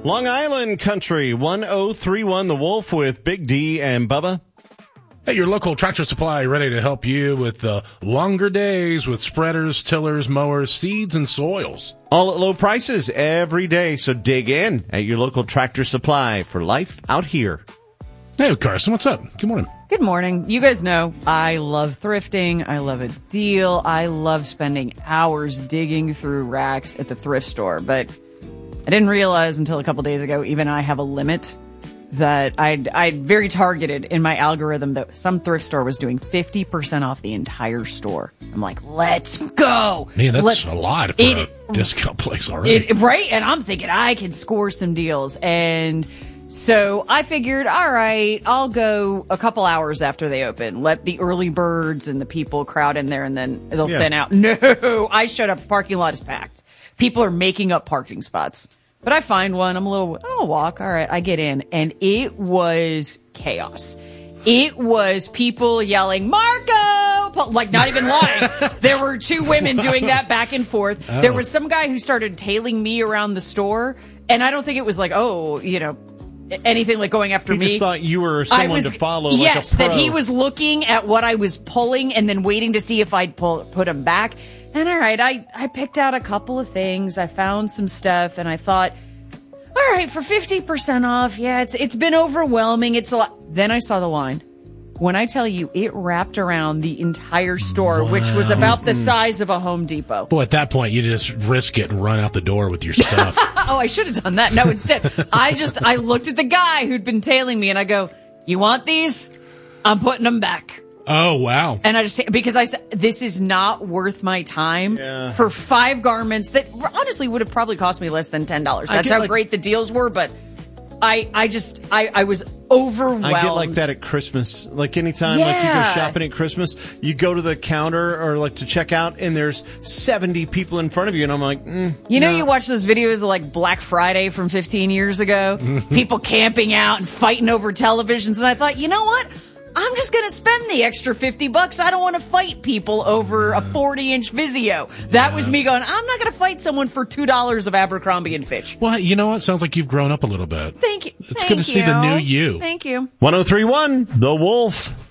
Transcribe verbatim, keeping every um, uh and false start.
Long Island Country, one oh three one The Wolf with Big D and Bubba. Hey, your local Tractor Supply ready to help you with the longer days with spreaders, tillers, mowers, seeds, and soils. All at low prices every day, so dig in at your local Tractor Supply for life out here. Hey, Carson, what's up? Good morning. Good morning. You guys know I love thrifting. I love a deal. I love spending hours digging through racks at the thrift store. But I didn't realize until a couple days ago, even I have a limit that I'd, I'd very targeted in my algorithm that some thrift store was doing fifty percent off the entire store. I'm like, let's go. Man, that's let's, a lot for it, a discount place already. It, right? And I'm thinking I can score some deals. And so I figured, all right, I'll go a couple hours after they open. Let the early birds and the people crowd in there and then they'll Yeah. thin out. No, I showed up. Parking lot is packed. People are making up parking spots. But I find one. I'm a little, I'll walk. All right. I get in and it was chaos. It was people yelling, Marco! Like, not even lying. There were two women doing that back and forth. Oh. There was some guy who started tailing me around the store. And I don't think it was like, oh, you know, anything like going after He me. just thought you were someone I was, to follow yes, like a pro. that he was looking at what I was pulling and then waiting to see if I'd pull, put him back. And all right, I, I picked out a couple of things. I found some stuff and I thought, all right, for fifty percent off. Yeah, it's, it's been overwhelming. It's a lot. Then I saw the line. When I tell you it wrapped around the entire store, wow. which was about the size of a Home Depot. Boy, at that point, you just risk it and run out the door with your stuff. Oh, I should have done that. No, instead, I just, I looked at the guy who'd been tailing me and I go, you want these? I'm putting them back. Oh, wow. And I just, because I said, this is not worth my time Yeah. for five garments that honestly would have probably cost me less than ten dollars. That's how like, great the deals were, but I, I just, I, I was overwhelmed. I get like that at Christmas. Like anytime like you go Yeah. shopping at Christmas, you go to the counter or like to check out and there's seventy people in front of you and I'm like, mm, You know, no. you watch those videos of like Black Friday from fifteen years ago, people camping out and fighting over televisions. And I thought, you know what? I'm just going to spend the extra fifty bucks. I don't want to fight people over a forty inch Vizio. That was me going, I'm not going to fight someone for two dollars of Abercrombie and Fitch. Well, you know what? Sounds like you've grown up a little bit. Thank you. It's Thank good to see the you. new you. Thank you. one oh three one The Wolf.